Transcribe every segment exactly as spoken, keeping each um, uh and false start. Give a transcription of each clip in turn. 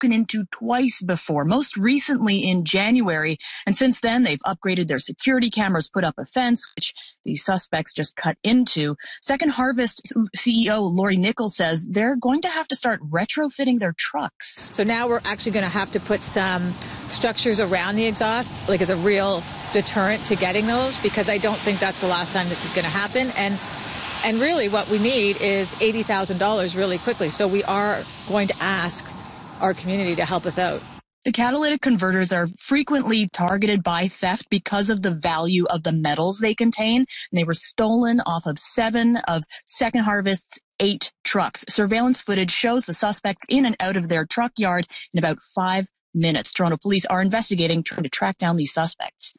broken into twice before, most recently in January. And since then, they've upgraded their security cameras, put up a fence, which the suspects just cut into. Second Harvest C E O Lori Nichols says they're going to have to start retrofitting their trucks. So now we're actually going to have to put some structures around the exhaust, like as a real deterrent to getting those, because I don't think that's the last time this is going to happen. And and really what we need is eighty thousand dollars really quickly. So we are going to ask our community to help us out. The catalytic converters are frequently targeted by theft because of the value of the metals they contain. And they were stolen off of seven of Second Harvest's eight trucks. Surveillance footage shows the suspects in and out of their truck yard in about five minutes. Toronto police are investigating, trying to track down these suspects.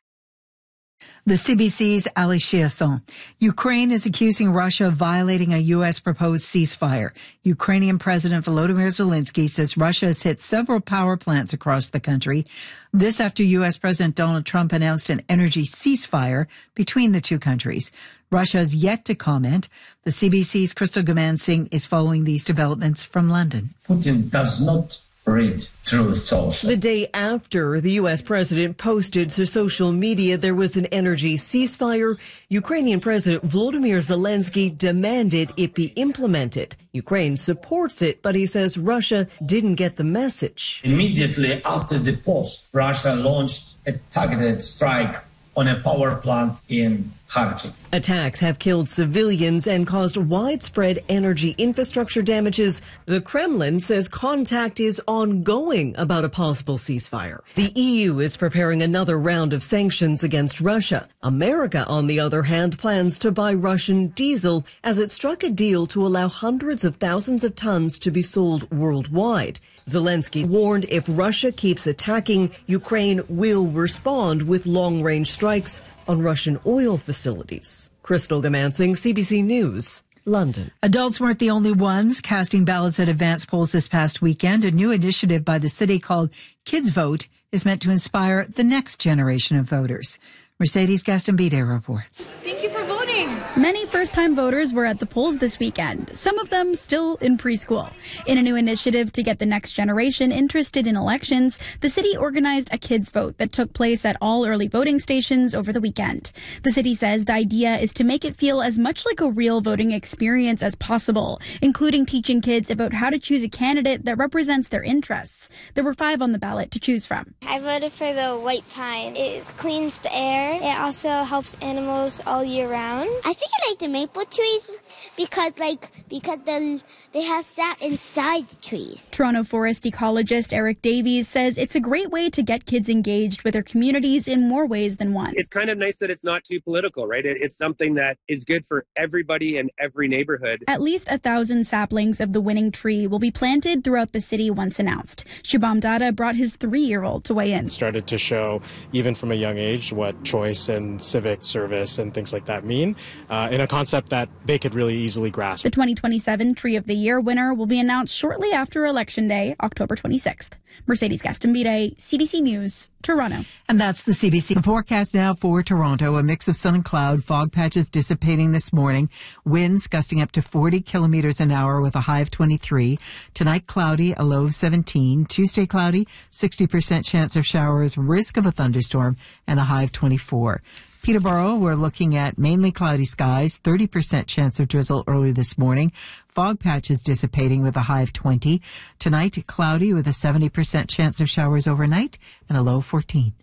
The C B C's Ali Chiasson. Ukraine is accusing Russia of violating a U S proposed ceasefire. Ukrainian President Volodymyr Zelensky says Russia has hit several power plants across the country. This after U S President Donald Trump announced an energy ceasefire between the two countries. Russia has yet to comment. The C B C's Crystal Gaman-Singh is following these developments from London. Putin does not read Truth Social. The day after the U S president posted to social media there was an energy ceasefire, Ukrainian President Volodymyr Zelensky demanded it be implemented. Ukraine supports it, but he says Russia didn't get the message. Immediately after the post, Russia launched a targeted strike on a power plant in Kharkiv. Attacks have killed civilians and caused widespread energy infrastructure damages. The Kremlin says contact is ongoing about a possible ceasefire. The E U is preparing another round of sanctions against Russia. America, on the other hand, plans to buy Russian diesel as it struck a deal to allow hundreds of thousands of tons to be sold worldwide. Zelensky warned if Russia keeps attacking, Ukraine will respond with long-range strikes on Russian oil facilities. Crystal Gaman-Singh, C B C News, London. Adults weren't the only ones casting ballots at advance polls this past weekend. A new initiative by the city called Kids Vote is meant to inspire the next generation of voters. Mercedes Gastambide reports. Thank you for voting. Many first-time voters were at the polls this weekend, some of them still in preschool. In a new initiative to get the next generation interested in elections, the city organized a kids vote that took place at all early voting stations over the weekend. The city says the idea is to make it feel as much like a real voting experience as possible, including teaching kids about how to choose a candidate that represents their interests. There were five on the ballot to choose from. I voted for the white pine. It cleans the air. It also helps animals all year round. I think I like the maple trees because, like, because the, they have sap inside the trees. Toronto forest ecologist Eric Davies says it's a great way to get kids engaged with their communities in more ways than one. It's kind of nice that it's not too political, right? It, it's something that is good for everybody in every neighborhood. At least a thousand saplings of the winning tree will be planted throughout the city once announced. Shubham Datta brought his three-year-old to weigh in. Started to show, even from a young age, what choice and civic service and things like that mean, uh, in a concept that they could really easily grasp. The twenty twenty-seven Tree of the Year winner will be announced shortly after Election Day, October twenty-sixth. Mercedes Gastambide, C B C News, Toronto. And that's the C B C forecast now for Toronto. A mix of sun and cloud, fog patches dissipating this morning, winds gusting up to forty kilometers an hour with a high of twenty-three. Tonight, cloudy, a low of seventeen. Tuesday, cloudy, sixty percent chance of showers, risk of a thunderstorm, and a high of twenty-four. Peterborough, we're looking at mainly cloudy skies, thirty percent chance of drizzle early this morning. Fog patches dissipating with a high of twenty. Tonight, cloudy with a seventy percent chance of showers overnight and a low of fourteen.